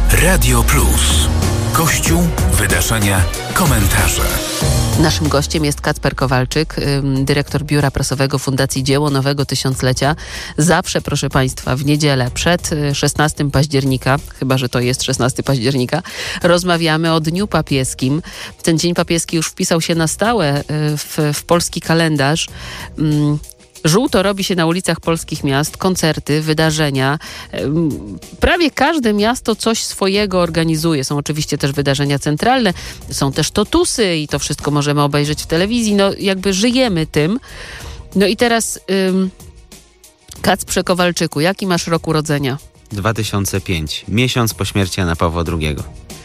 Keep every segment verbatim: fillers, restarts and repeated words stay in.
Radio Plus. Kościół, wydarzenia, komentarze. Naszym gościem jest Kacper Kowalczyk, dyrektor Biura Prasowego Fundacji Dzieło Nowego Tysiąclecia. Zawsze, proszę Państwa, w niedzielę przed szesnastego października, chyba że to jest szesnastego października, rozmawiamy o Dniu Papieskim. Ten Dzień Papieski już wpisał się na stałe w, w polski kalendarz. Żółto robi się na ulicach polskich miast, koncerty, wydarzenia. Prawie każde miasto coś swojego organizuje. Są oczywiście też wydarzenia centralne, są też totusy i to wszystko możemy obejrzeć w telewizji. No jakby żyjemy tym. No i teraz ym, Kacprze Kowalczyku, jaki masz rok urodzenia? dwa tysiące piąty, miesiąc po śmierci Jana Pawła drugiego.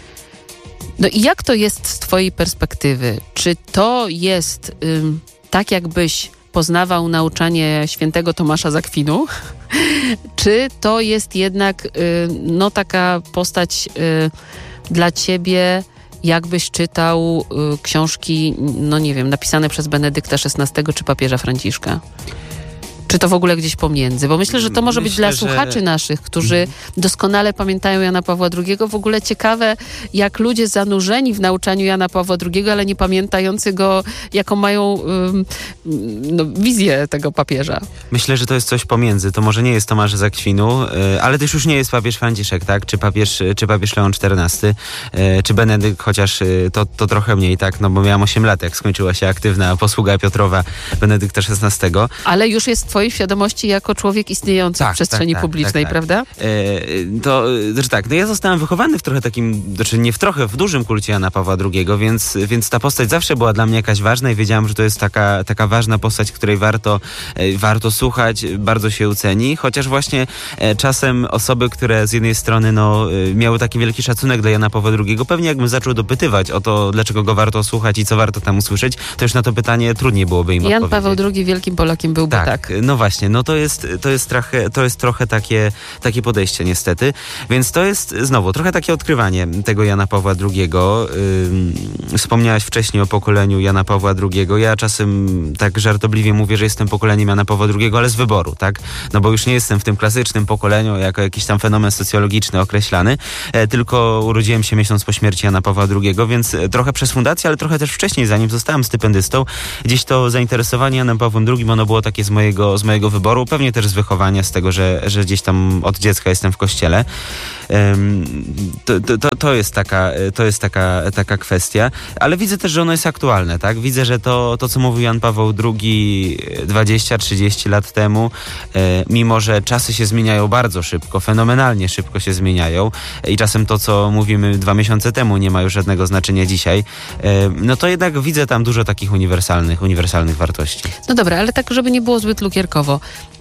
No i jak to jest z twojej perspektywy? Czy to jest ym, tak jakbyś poznawał nauczanie świętego Tomasza z Akwinu, czy to jest jednak y, no taka postać y, dla ciebie, jakbyś czytał y, książki, no nie wiem, napisane przez Benedykta szesnastego czy papieża Franciszka? Czy to w ogóle gdzieś pomiędzy? Bo myślę, że to może myślę, być dla że... słuchaczy naszych, którzy doskonale pamiętają Jana Pawła drugiego. W ogóle ciekawe, jak ludzie zanurzeni w nauczaniu Jana Pawła drugiego, ale nie pamiętający go, jaką mają um, no, wizję tego papieża. Myślę, że to jest coś pomiędzy. To może nie jest Tomasz z Akwinu, yy, ale też już nie jest papież Franciszek, tak? Czy papież, czy papież Leon czternasty, yy, czy Benedykt, chociaż yy, to, to trochę mniej, tak? No bo miałam osiem lat, jak skończyła się aktywna posługa Piotrowa Benedykta szesnastego. Ale już jest w twojej świadomości jako człowiek istniejący tak, w przestrzeni tak, tak, publicznej, tak, tak. prawda? E, to, znaczy tak, no ja zostałem wychowany w trochę takim, znaczy nie w trochę, w dużym kulcie Jana Pawła drugiego, więc, więc ta postać zawsze była dla mnie jakaś ważna i wiedziałem, że to jest taka, taka ważna postać, której warto, e, warto słuchać, bardzo się uceni, chociaż właśnie e, czasem osoby, które z jednej strony no, e, miały taki wielki szacunek dla Jana Pawła drugiego, pewnie jakbym zaczął dopytywać o to, dlaczego go warto słuchać i co warto tam usłyszeć, to już na to pytanie trudniej byłoby im Jan odpowiedzieć. Paweł drugi wielkim Polakiem był, tak, bo tak. No właśnie, no to jest, to jest trochę, to jest trochę takie, takie podejście niestety, więc to jest znowu trochę takie odkrywanie tego Jana Pawła drugiego. Yy, wspomniałaś wcześniej o pokoleniu Jana Pawła drugiego. Ja czasem tak żartobliwie mówię, że jestem pokoleniem Jana Pawła drugiego, ale z wyboru, tak? No bo już nie jestem w tym klasycznym pokoleniu jako jakiś tam fenomen socjologiczny określany, e, tylko urodziłem się miesiąc po śmierci Jana Pawła drugiego, więc trochę przez fundację, ale trochę też wcześniej, zanim zostałem stypendystą, gdzieś to zainteresowanie Janem Pawłem drugim, ono było takie z mojego, z mojego wyboru, pewnie też z wychowania, z tego, że, że gdzieś tam od dziecka jestem w kościele. To, to, to jest taka, to jest taka, taka kwestia, ale widzę też, że ono jest aktualne, tak? Widzę, że to, to co mówił Jan Paweł drugi dwadzieścia trzydzieści lat temu, mimo że czasy się zmieniają bardzo szybko, fenomenalnie szybko się zmieniają i czasem to, co mówimy dwa miesiące temu, nie ma już żadnego znaczenia dzisiaj, no to jednak widzę tam dużo takich uniwersalnych, uniwersalnych wartości. No dobra, ale tak, żeby nie było zbyt lukierkowo.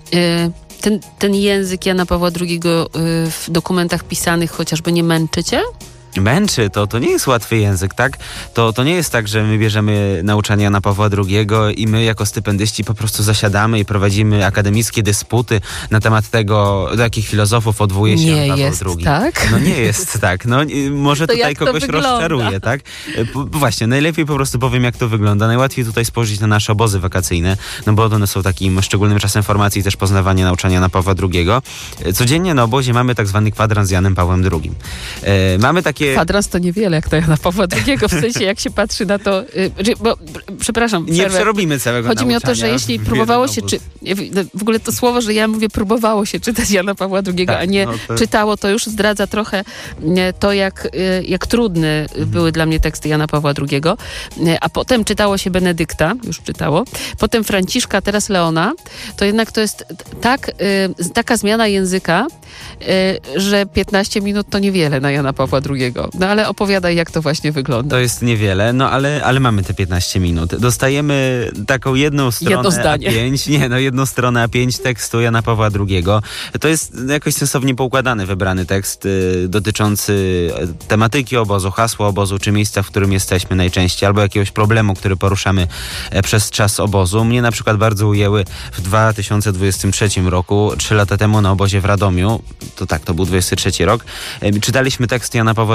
Ten, ten język Jana Pawła drugiego w dokumentach pisanych chociażby nie męczy cię? Męczy, to, to nie jest łatwy język, tak? To, to nie jest tak, że my bierzemy nauczanie Jana Pawła drugiego i my jako stypendyści po prostu zasiadamy i prowadzimy akademickie dysputy na temat tego, do jakich filozofów odwołuje się nie Jan Paweł jest drugi. Tak? No nie jest tak. No, może to tutaj kogoś wygląda? rozczaruje, tak? Właśnie, najlepiej po prostu powiem, jak to wygląda. Najłatwiej tutaj spojrzeć na nasze obozy wakacyjne, no bo one są takim szczególnym czasem formacji i też poznawania nauczania Jana Pawła drugiego. Codziennie na obozie mamy tak zwany kwadrans z Janem Pawłem drugim. E, mamy takie Kwadrans to niewiele, jak to Jana Pawła drugiego, w sensie jak się patrzy na to, yy, bo, przepraszam. Nie przerobimy całego Chodzi mi o to, że jeśli próbowało się, czy, w ogóle to słowo, że ja mówię próbowało się czytać Jana Pawła drugiego, tak, a nie no to... czytało, to już zdradza trochę to, jak, jak trudne mhm. były dla mnie teksty Jana Pawła drugiego, a potem czytało się Benedykta, już czytało, potem Franciszka, teraz Leona, to jednak to jest tak, yy, taka zmiana języka, yy, że piętnaście minut to niewiele na Jana Pawła drugiego. No ale opowiadaj, jak to właśnie wygląda. To jest niewiele, no ale, ale mamy te piętnaście minut. Dostajemy taką jedną stronę Jedno zdanie. A pięć, nie, no jedną stronę A pięć tekstu Jana Pawła drugiego. To jest jakoś sensownie poukładany, wybrany tekst y, dotyczący tematyki obozu, hasła obozu, czy miejsca, w którym jesteśmy najczęściej, albo jakiegoś problemu, który poruszamy e, przez czas obozu. Mnie na przykład bardzo ujęły w dwa tysiące dwudziestym trzecim roku, trzy lata temu na obozie w Radomiu, to tak, to był dwudziesty trzeci rok, e, czytaliśmy tekst Jana Pawła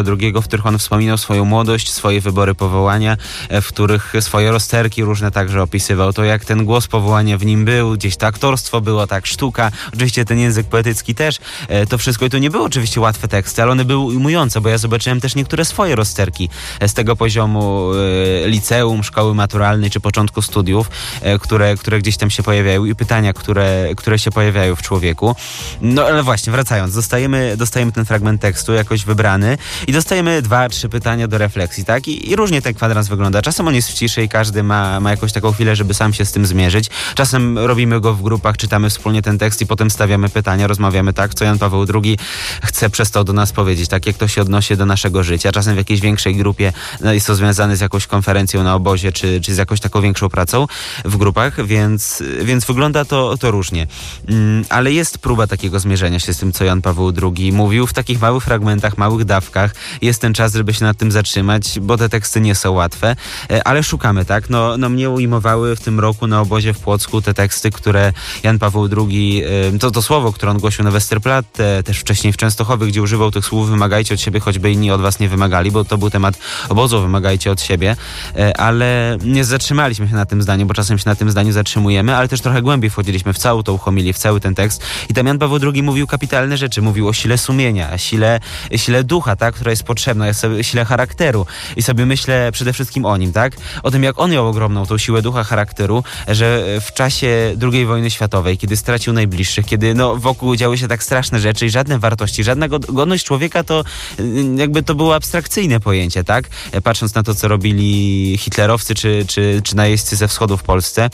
drugiego, w których on wspominał swoją młodość, swoje wybory powołania, w których swoje rozterki różne także opisywał. To jak ten głos powołania w nim był, gdzieś to aktorstwo było, tak, sztuka, oczywiście ten język poetycki też, to wszystko. I to nie były oczywiście łatwe teksty, ale one były ujmujące, bo ja zobaczyłem też niektóre swoje rozterki z tego poziomu liceum, szkoły maturalnej czy początku studiów, które, które gdzieś tam się pojawiają i pytania, które, które się pojawiają w człowieku. No ale właśnie, wracając, dostajemy, dostajemy ten fragment tekstu jakoś wybrany i dostajemy dwa, trzy pytania do refleksji, tak? I, i różnie ten kwadrans wygląda. Czasem on jest w ciszy i każdy ma, ma jakąś taką chwilę, żeby sam się z tym zmierzyć. Czasem robimy go w grupach, czytamy wspólnie ten tekst i potem stawiamy pytania, rozmawiamy, tak, co Jan Paweł drugi chce przez to do nas powiedzieć, tak, jak to się odnosi do naszego życia. Czasem w jakiejś większej grupie no, jest to związane z jakąś konferencją na obozie, czy, czy z jakąś taką większą pracą w grupach, więc, więc wygląda to, to różnie. Mm, ale jest próba takiego zmierzenia się z tym, co Jan Paweł drugi mówił w takich małych fragmentach, małych dawkach. Jest ten czas, żeby się nad tym zatrzymać, bo te teksty nie są łatwe, ale szukamy, tak? No, no mnie ujmowały w tym roku na obozie w Płocku te teksty, które Jan Paweł drugi, to to słowo, które on głosił na Westerplatte, też wcześniej w Częstochowie, gdzie używał tych słów wymagajcie od siebie, choćby inni od was nie wymagali, bo to był temat obozu, wymagajcie od siebie, ale nie zatrzymaliśmy się na tym zdaniu, bo czasem się na tym zdaniu zatrzymujemy, ale też trochę głębiej wchodziliśmy w całą tą homilię, w cały ten tekst i tam Jan Paweł drugi mówił kapitalne rzeczy, mówił o sile sumienia, sile, sile ducha, tak, która jest potrzebna, jest sobie, sile charakteru i sobie myślę przede wszystkim o nim, tak, o tym, jak on miał ogromną tą siłę ducha, charakteru, że w czasie drugiej wojny światowej, kiedy stracił najbliższych, kiedy no wokół działy się tak straszne rzeczy i żadne wartości, żadna godność człowieka to jakby to było abstrakcyjne pojęcie, tak, patrząc na to, co robili hitlerowcy czy, czy, czy najeźdźcy ze wschodu w Polsce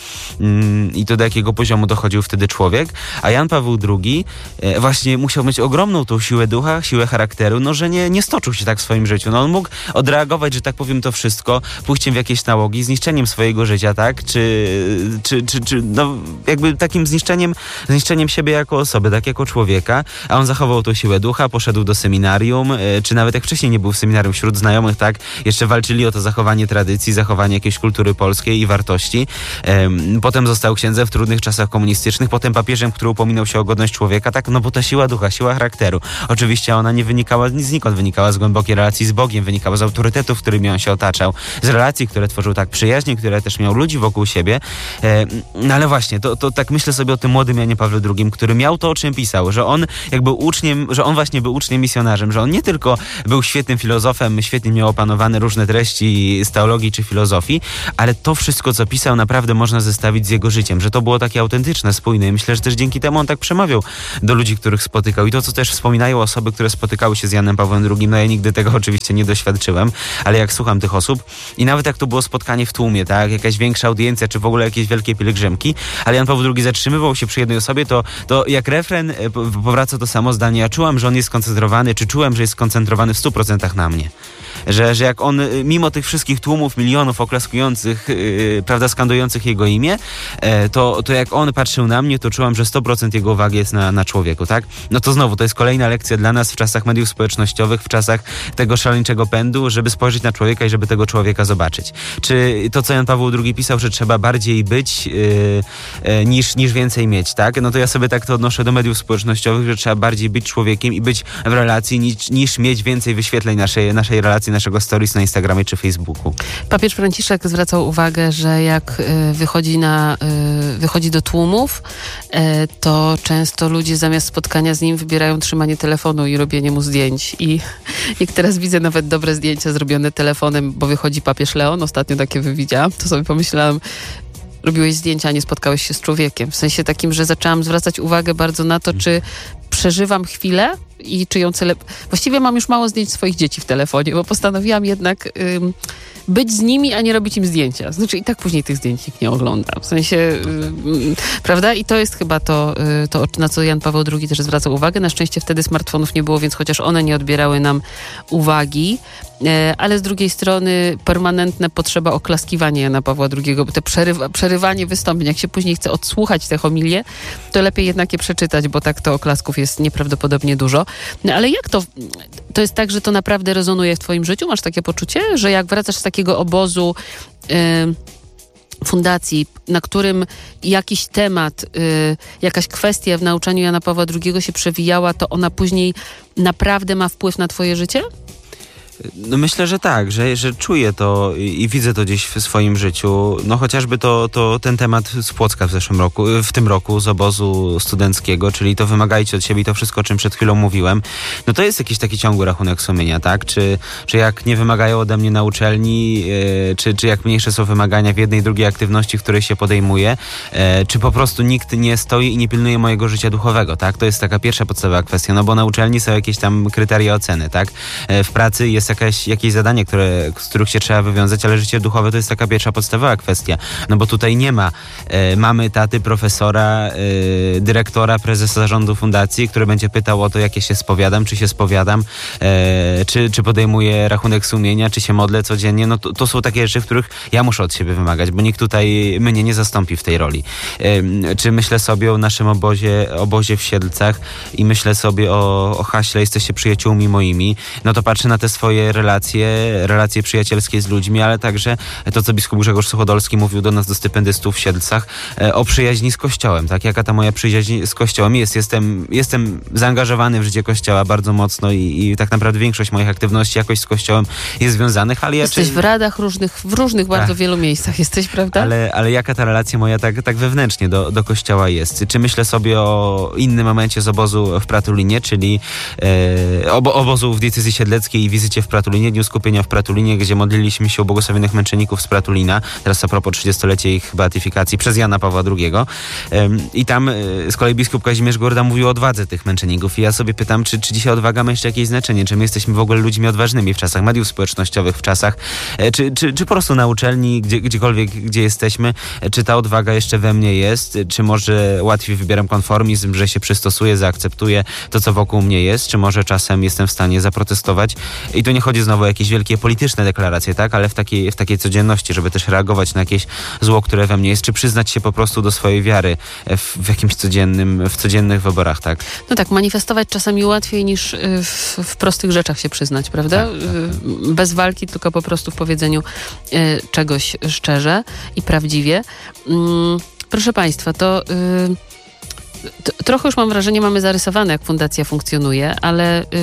i to do jakiego poziomu dochodził wtedy człowiek, a Jan Paweł drugi właśnie musiał mieć ogromną tą siłę ducha, siłę charakteru, no że nie, nie stoczył się tak w swoim życiu. No on mógł odreagować, że tak powiem, to wszystko, pójściem w jakieś nałogi, zniszczeniem swojego życia, tak? Czy, czy, czy, czy no jakby takim zniszczeniem, zniszczeniem siebie jako osoby, tak? Jako człowieka, a on zachował tą siłę ducha, poszedł do seminarium, czy nawet jak wcześniej nie był w seminarium, wśród znajomych, tak? Jeszcze walczyli o to zachowanie tradycji, zachowanie jakiejś kultury polskiej i wartości. Potem został księdzem w trudnych czasach komunistycznych, potem papieżem, który upominał się o godność człowieka, tak? No bo ta siła ducha, siła charakteru. Oczywiście ona nie wynikała znikąd, wynikała z głębokiej relacji z Bogiem, wynikała z autorytetów, którymi on się otaczał, z relacji, które tworzył, tak, przyjaźni, które też miał ludzi wokół siebie. No ale właśnie, to, to tak myślę sobie o tym młodym Janie Pawle drugim, który miał to, o czym pisał, że on jakby uczniem, że on właśnie był uczniem misjonarzem, że on nie tylko był świetnym filozofem, świetnie miał opanowane różne treści z teologii czy filozofii, ale to wszystko, co pisał, naprawdę można zestawić z jego życiem, że to było takie autentyczne, spójne i myślę, że też dzięki temu on tak przemawiał do ludzi, których spotykał i to, co też wspominają osoby, które spotykały się z Janem Pawłem drugim, no ja nigdy tego oczywiście nie doświadczyłem, ale jak słucham tych osób i nawet jak to było spotkanie w tłumie, tak, jakaś większa audiencja, czy w ogóle jakieś wielkie pielgrzymki, ale Jan Paweł drugi zatrzymywał się przy jednej osobie, to, to jak refren powraca to samo zdanie, ja czułam, że on jest skoncentrowany, czy czułem, że jest skoncentrowany w stu procentach na mnie. Że, że jak on, mimo tych wszystkich tłumów, milionów oklaskujących, yy, prawda, skandujących jego imię, yy, to, to jak on patrzył na mnie, to czułam, że sto procent jego uwagi jest na, na człowieku, tak? No to znowu, to jest kolejna lekcja dla nas w czasach mediów społecznościowych, w czasach tego szaleńczego pędu, żeby spojrzeć na człowieka i żeby tego człowieka zobaczyć. Czy to, co Jan Paweł drugi pisał, że trzeba bardziej być yy, yy, niż, niż więcej mieć, tak? No to ja sobie tak to odnoszę do mediów społecznościowych, że trzeba bardziej być człowiekiem i być w relacji niż, niż mieć więcej wyświetleń naszej, naszej relacji, naszego stories na Instagramie czy Facebooku. Papież Franciszek zwracał uwagę, że jak wychodzi, na, wychodzi do tłumów, to często ludzie zamiast spotkania z nim wybierają trzymanie telefonu i robienie mu zdjęć. I jak teraz widzę nawet dobre zdjęcia zrobione telefonem, bo wychodzi papież Leon, ostatnio takie widziałam, to sobie pomyślałam, robiłeś zdjęcia, a nie spotkałeś się z człowiekiem. W sensie takim, że zaczęłam zwracać uwagę bardzo na to, czy przeżywam chwilę i czy ją celeb... Właściwie mam już mało zdjęć swoich dzieci w telefonie, bo postanowiłam jednak ym, być z nimi, a nie robić im zdjęcia. Znaczy i tak później tych zdjęć nikt nie ogląda. W sensie, ym, prawda? I to jest chyba to, y, to, na co Jan Paweł drugi też zwracał uwagę. Na szczęście wtedy smartfonów nie było, więc chociaż one nie odbierały nam uwagi, y, ale z drugiej strony permanentne potrzeba oklaskiwania Jana Pawła drugiego, bo te przerywa, przerywanie wystąpień, jak się później chce odsłuchać te homilie, to lepiej jednak je przeczytać, bo tak to oklasków jest nieprawdopodobnie dużo. No ale jak to? To jest tak, że to naprawdę rezonuje w twoim życiu? Masz takie poczucie, że jak wracasz z takiego obozu yy, fundacji, na którym jakiś temat, yy, jakaś kwestia w nauczaniu Jana Pawła drugiego się przewijała, to ona później naprawdę ma wpływ na twoje życie? No myślę, że tak, że, że czuję to i, i widzę to gdzieś w swoim życiu. No chociażby to, to ten temat z Płocka w zeszłym roku, w tym roku z obozu studenckiego, czyli to wymagajcie od siebie i to wszystko, o czym przed chwilą mówiłem. No to jest jakiś taki ciągły rachunek sumienia, tak? Czy, czy jak nie wymagają ode mnie na uczelni, yy, czy, czy jak mniejsze są wymagania w jednej, drugiej aktywności, w której się podejmuję, yy, czy po prostu nikt nie stoi i nie pilnuje mojego życia duchowego, tak? To jest taka pierwsza podstawowa kwestia, no bo na uczelni są jakieś tam kryteria oceny, tak? Yy, w pracy jest jakaś, jakieś zadanie, które, z których się trzeba wywiązać, ale życie duchowe to jest taka pierwsza podstawowa kwestia. No bo tutaj nie ma e, mamy, taty, profesora, e, dyrektora, prezesa zarządu fundacji, który będzie pytał o to, jak ja się spowiadam, czy się spowiadam, e, czy, czy podejmuję rachunek sumienia, czy się modlę codziennie. No to, to są takie rzeczy, w których ja muszę od siebie wymagać, bo nikt tutaj mnie nie zastąpi w tej roli. E, czy myślę sobie o naszym obozie, obozie w Siedlcach i myślę sobie o, o haśle jesteście przyjaciółmi moimi, no to patrzę na te swoje relacje, relacje przyjacielskie z ludźmi, ale także to, co biskup Grzegorz Suchodolski mówił do nas, do stypendystów w Siedlcach, o przyjaźni z Kościołem, tak? Jaka ta moja przyjaźń z Kościołem jest. Jestem, jestem zaangażowany w życie Kościoła bardzo mocno i, i tak naprawdę większość moich aktywności jakoś z Kościołem jest związanych, ale ja... Jesteś czy... w radach różnych, w różnych bardzo tak. wielu miejscach jesteś, prawda? Ale, ale jaka ta relacja moja tak, tak wewnętrznie do, do Kościoła jest? Czy myślę sobie o innym momencie z obozu w Pratulinie, czyli e, obo, obozu w diecezji siedleckiej i wizycie w Pratulinie, Dniu Skupienia w Pratulinie, gdzie modliliśmy się u błogosławionych męczenników z Pratulina, teraz a propos trzydziestolecia ich beatyfikacji przez Jana Pawła drugiego. Um, I tam y, z kolei biskup Kazimierz Gorda mówił o odwadze tych męczenników. I ja sobie pytam, czy, czy dzisiaj odwaga ma jeszcze jakieś znaczenie? Czy my jesteśmy w ogóle ludźmi odważnymi w czasach mediów społecznościowych, w czasach, e, czy, czy, czy po prostu na uczelni, gdzie, gdziekolwiek, gdzie jesteśmy, e, czy ta odwaga jeszcze we mnie jest? Czy może łatwiej wybieram konformizm, że się przystosuję, zaakceptuję to, co wokół mnie jest? Czy może czasem jestem w stanie zaprotestować? I tu nie chodzi znowu o jakieś wielkie polityczne deklaracje, tak? Ale w takiej, w takiej codzienności, żeby też reagować na jakieś zło, które we mnie jest, czy przyznać się po prostu do swojej wiary w, w jakimś codziennym, w codziennych wyborach, tak? No tak, manifestować czasami łatwiej niż w, w prostych rzeczach się przyznać, prawda? Tak, tak, tak. Bez walki, tylko po prostu w powiedzeniu y, czegoś szczerze i prawdziwie. Mm, proszę Państwa, to... Y, T- trochę już mam wrażenie, mamy zarysowane, jak fundacja funkcjonuje, ale y,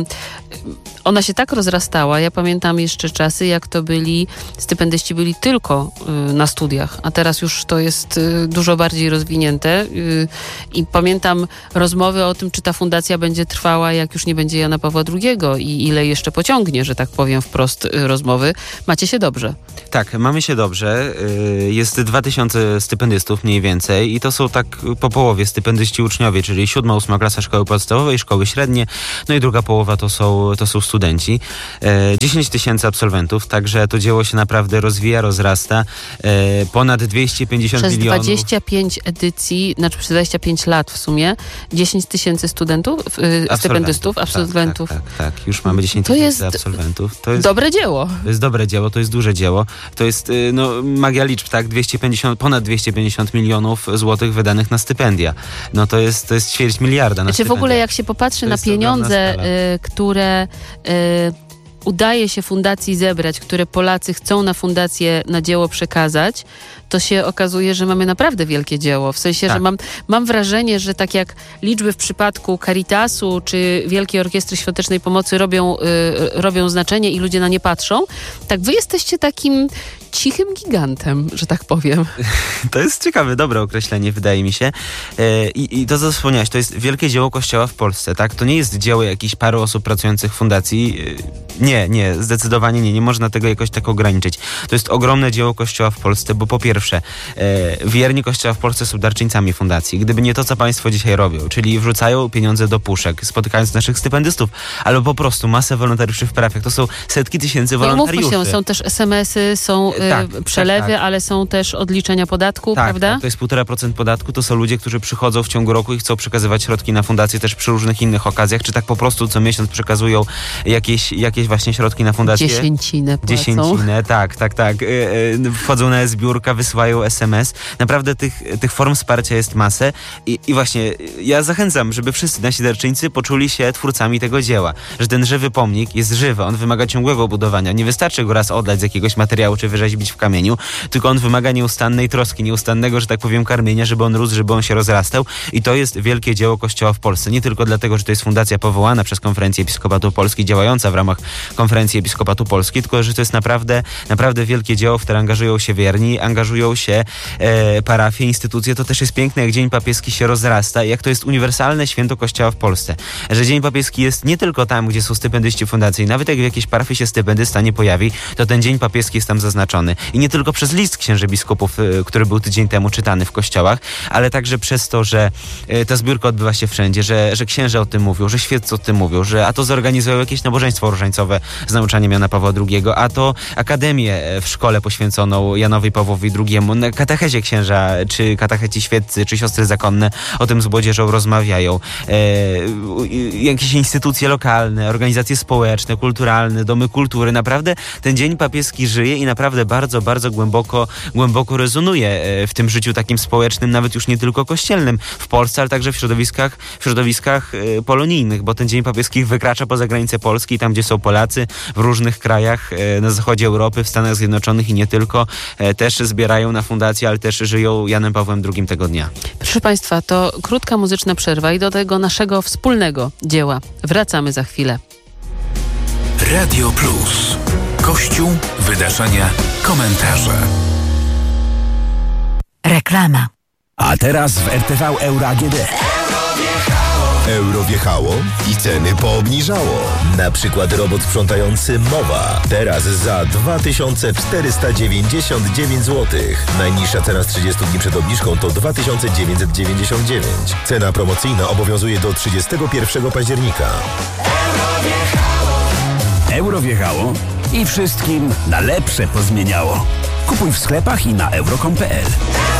ona się tak rozrastała. Ja pamiętam jeszcze czasy, jak to byli, stypendyści byli tylko y, na studiach, a teraz już to jest y, dużo bardziej rozwinięte y, i pamiętam rozmowy o tym, czy ta fundacja będzie trwała, jak już nie będzie Jana Pawła drugiego i ile jeszcze pociągnie, że tak powiem wprost, y, rozmowy. Macie się dobrze. Tak, mamy się dobrze. Y, jest dwa tysiące stypendystów mniej więcej i to są tak po połowie stypendyści uczniowie, czyli siódma, ósma klasa szkoły podstawowej, szkoły średnie, no i druga połowa to są, to są studenci. E, dziesięć tysięcy absolwentów, także to dzieło się naprawdę rozwija, rozrasta. E, ponad dwieście pięćdziesiąt Przez milionów. dwadzieścia pięć edycji, znaczy przez dwadzieścia pięć lat w sumie, dziesięć tysięcy studentów, yy, stypendystów, absolwentów. Tak, tak, tak, już mamy dziesięć tysięcy absolwentów. To jest dobre dzieło. To jest dobre dzieło, to jest duże dzieło. To jest no, magia liczb, tak? dwieście pięćdziesiąt, ponad dwieście pięćdziesiąt milionów złotych wydanych na stypendia. No to jest, to jest ćwierć miliarda na Czy stypendia. w ogóle jak się popatrzy to na pieniądze, y, które y, udaje się fundacji zebrać, które Polacy chcą na fundację, na dzieło przekazać, to się okazuje, że mamy naprawdę wielkie dzieło. W sensie, tak. że mam, mam wrażenie, że tak jak liczby w przypadku Caritasu czy Wielkiej Orkiestry Świątecznej Pomocy robią, y, robią znaczenie i ludzie na nie patrzą, tak wy jesteście takim cichym gigantem, że tak powiem. To jest ciekawe, dobre określenie, wydaje mi się. E, i, I to, co wspomniałeś, to jest wielkie dzieło Kościoła w Polsce, tak? To nie jest dzieło jakichś paru osób pracujących w fundacji. E, nie, nie, zdecydowanie nie. Nie można tego jakoś tak ograniczyć. To jest ogromne dzieło Kościoła w Polsce, bo po pierwsze, e, wierni Kościoła w Polsce są darczyńcami fundacji. Gdyby nie to, co państwo dzisiaj robią, czyli wrzucają pieniądze do puszek, spotykając naszych stypendystów, albo po prostu masę wolontariuszy w parafiach. To są setki tysięcy wolontariuszy. Nie mówmy się, są też es em esy, są y, tak, przelewy, tak, tak. ale są też odliczenia podatku, tak, prawda? Tak, to jest półtora procent podatku. To są ludzie, którzy przychodzą w ciągu roku i chcą przekazywać środki na fundację też przy różnych innych okazjach, czy tak po prostu co miesiąc przekazują jakieś, jakieś właśnie środki na fundację. Dziesięcinę płacą. Dziesięcinę, tak, tak, tak. Wchodzą na e-zbiórka, wysyłają es em es. Naprawdę tych, tych form wsparcia jest masę i, i właśnie ja zachęcam, żeby wszyscy nasi darczyńcy poczuli się twórcami tego dzieła, że ten żywy pomnik jest żywy, on wymaga ciągłego budowania. Nie wystarczy go raz odlać z jakiegoś materiału, czy wyrzeźbić w kamieniu, tylko on wymaga nieustannej troski, nieustannego, że tak powiem, karmienia, żeby on rósł, żeby on się rozrastał i to jest wielkie dzieło Kościoła w Polsce. Nie tylko dlatego, że to jest fundacja powołana przez Konferencję Episkopatu Polski, działająca w ramach Konferencji Episkopatu Polski, tylko że to jest naprawdę, naprawdę wielkie dzieło, w które angażują się wierni, angażują się e, parafie, instytucje. To też jest piękne, jak Dzień Papieski się rozrasta i jak to jest uniwersalne święto Kościoła w Polsce. Że Dzień Papieski jest nie tylko tam, gdzie są stypendyści fundacji. Nawet jak w jakiejś parafii się stypendysta nie pojawi, to ten Dzień Papieski jest tam zaznaczony. I nie tylko przez list księży biskupów, e, który był tydzień temu czytany w kościołach, ale także przez to, że e, ta zbiórka odbywa się wszędzie, że, że księża o tym mówią, że świeccy o tym mówią, że a to zorganizują jakieś nabożeństwo różańcowe z nauczaniem Jana Pawła drugiego, a to akademię w szkole poświęconą Janowi Pawłowi drugiemu, na katechezie księża, czy katecheci świeccy, czy siostry zakonne o tym z młodzieżą rozmawiają. E, jakieś instytucje lokalne, organizacje społeczne, kulturalne, domy kultury. Naprawdę ten Dzień Papieski żyje i naprawdę bardzo, bardzo głęboko, głęboko rezonuje w tym życiu takim społecznym, nawet już nie tylko kościelnym w Polsce, ale także w środowiskach, w środowiskach polonijnych, bo ten Dzień Papieski wykracza poza granice Polski, tam gdzie są Polacy, w różnych krajach na zachodzie Europy, w Stanach Zjednoczonych i nie tylko, też zbierają na fundację, ale też żyją Janem Pawłem drugim tego dnia. Proszę Państwa, to krótka muzyczna przerwa i do tego naszego wspólnego dzieła wracamy za chwilę. Radio Plus. Kościół, wydarzenia, komentarze. Reklama. A teraz w R T V Euro A G D. Euro wjechało i ceny poobniżało. Na przykład robot sprzątający Mowa. Teraz za dwa tysiące czterysta dziewięćdziesiąt dziewięć złotych. Najniższa cena z trzydziestu dni przed obniżką to dwa tysiące dziewięćset dziewięćdziesiąt dziewięć. Cena promocyjna obowiązuje do trzydziestego pierwszego października. Euro wjechało i wszystkim na lepsze pozmieniało. Kupuj w sklepach i na euro kropka com kropka p l.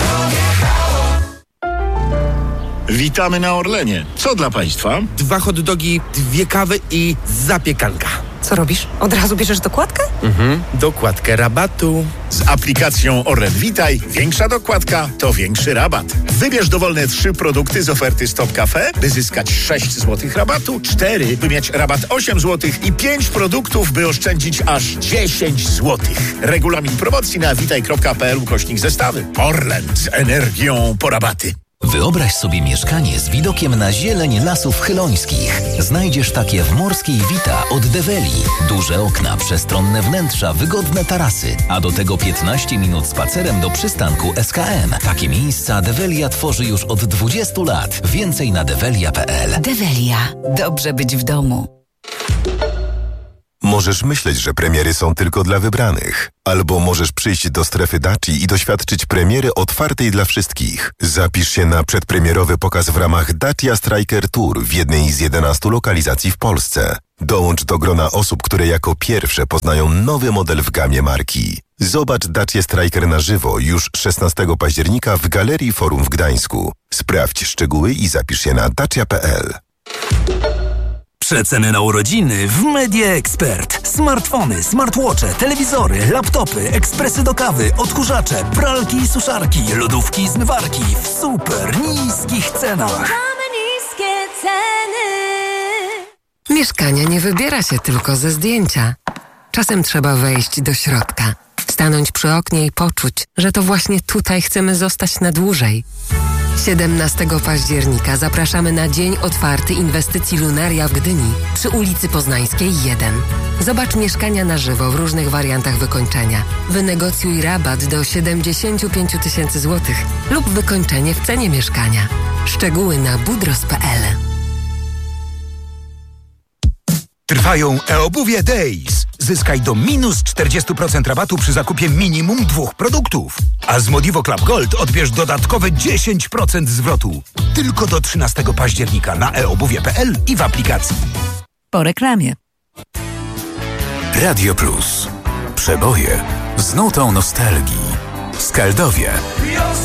Witamy na Orlenie. Co dla Państwa? Dwa hot dogi, dwie kawy i zapiekanka. Co robisz? Od razu bierzesz dokładkę? Mhm, dokładkę rabatu. Z aplikacją Orlen Witaj większa dokładka to większy rabat. Wybierz dowolne trzy produkty z oferty Stop Cafe, by zyskać sześć złotych rabatu, cztery, by mieć rabat osiem złotych i pięć produktów, by oszczędzić aż dziesięć złotych. Regulamin promocji na witaj kropka p l ukośnik zestawy. Orlen z energią po rabaty. Wyobraź sobie mieszkanie z widokiem na zieleń lasów chylońskich. Znajdziesz takie w Morskiej Vita od Develi. Duże okna, przestronne wnętrza, wygodne tarasy, a do tego piętnaście minut spacerem do przystanku S K M. Takie miejsca Develia tworzy już od dwudziestu lat. Więcej na develia kropka p l. Develia. Dobrze być w domu. Możesz myśleć, że premiery są tylko dla wybranych. Albo możesz przyjść do strefy Daci i doświadczyć premiery otwartej dla wszystkich. Zapisz się na przedpremierowy pokaz w ramach Dacia Striker Tour w jednej z jedenastu lokalizacji w Polsce. Dołącz do grona osób, które jako pierwsze poznają nowy model w gamie marki. Zobacz Dacia Striker na żywo już szesnastego października w Galerii Forum w Gdańsku. Sprawdź szczegóły i zapisz się na dacia kropka p l. Przeceny na urodziny w Media Expert. Smartfony, smartwatche, telewizory, laptopy, ekspresy do kawy, odkurzacze, pralki i suszarki, lodówki i zmywarki w super niskich cenach. Mamy niskie ceny. Mieszkania nie wybiera się tylko ze zdjęcia. Czasem trzeba wejść do środka, stanąć przy oknie i poczuć, że to właśnie tutaj chcemy zostać na dłużej. siedemnastego października zapraszamy na Dzień Otwarty Inwestycji Lunaria w Gdyni przy ulicy Poznańskiej jeden. Zobacz mieszkania na żywo w różnych wariantach wykończenia. Wynegocjuj rabat do siedemdziesiąt pięć tysięcy złotych lub wykończenie w cenie mieszkania. Szczegóły na budros kropka p l. Trwają e-obuwie Days. Zyskaj do minus czterdzieści procent rabatu przy zakupie minimum dwóch produktów. A z Modivo Club Gold odbierz dodatkowe dziesięć procent zwrotu. Tylko do trzynastego października na e obuwie kropka p l i w aplikacji. Po reklamie. Radio Plus. Przeboje z nutą nostalgii. Skaldowie.